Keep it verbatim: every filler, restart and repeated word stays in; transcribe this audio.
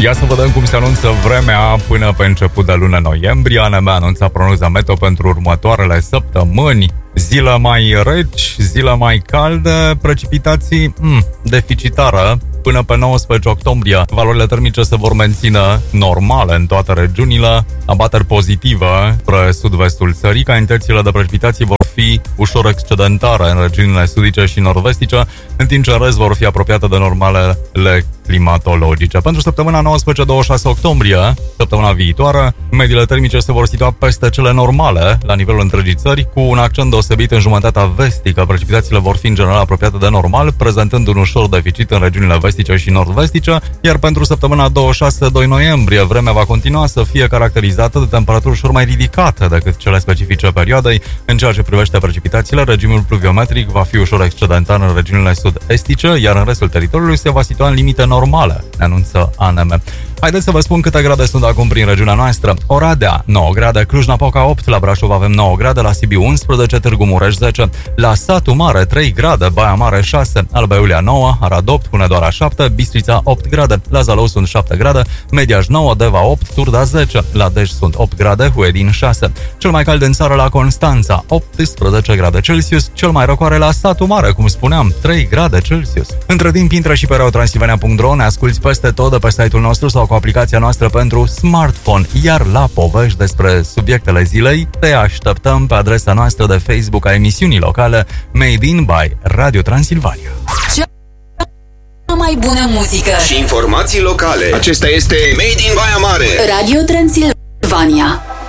Ia să vedem cum se anunță vremea până pe început de lună noiembrie. A N M anunța prognoza meteo pentru următoarele săptămâni. Zile mai reci, zile mai calde, precipitații mm, deficitară. Până pe nouăsprezece octombrie, valorile termice se vor menține normale în toate regiunile, abateri pozitive spre sud-vestul țării, ca intensitățile de precipitații vor fi ușor excedentare în regiunile sudice și nord-vestice, în timp ce în rest vor fi apropiate de normalele climatologice. Pentru săptămâna nouăsprezece douăzeci și șase octombrie, săptămâna viitoare, mediile termice se vor situa peste cele normale la nivelul întregii țări, cu un accent deosebit în jumătatea vestică. Precipitațiile vor fi în general apropiate de normal, prezentând un ușor deficit în regiunile vestice și nord-vestice, iar pentru săptămâna douăzeci și șase doi noiembrie, vremea va continua să fie caracterizată de temperaturi ușor mai ridicate decât cele specifice perioadei. În ceea ce privește precipitațiile, regimul pluviometric va fi ușor excedentar în regiunile sud-estice, iar în restul teritoriului se va situa în limite normale, anunță A N M. Haideți să vă spun câte grade sunt acum prin regiunea noastră. Oradea, nouă grade, Cluj-Napoca opt, la Brașov avem nouă grade, la Sibiu unsprezece, Târgu Mureș zece, la Satu Mare trei grade, Baia Mare șase, Alba Iulia nouă, Arad opt, Hunedoara șapte, Bistrița opt grade, la Zalău sunt șapte grade, Mediaș nouă, Deva opt, Turda zece, la Dej sunt opt grade, Huedin șase. Cel mai cald în țară la Constanța, optsprezece grade Celsius, cel mai răcoare la Satu Mare, cum spuneam, trei grade Celsius. Între timp, intră și pe reotransilvania punct ro, ne asculți peste tot de pe site-ul nostru sau cu aplicația noastră pentru smartphone, iar la povești despre subiectele zilei te așteptăm pe adresa noastră de Facebook a emisiunii locale Made in by Radio Transilvania. Cea mai bună muzică și informații locale. Acesta este Made in Baia Mare, Radio Transilvania.